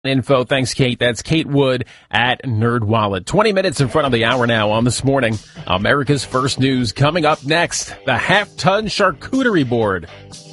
info. Thanks, Kate. That's Kate Wood at NerdWallet. 20 minutes in front of the hour now on This Morning. America's First News coming up next. The half-ton charcuterie board.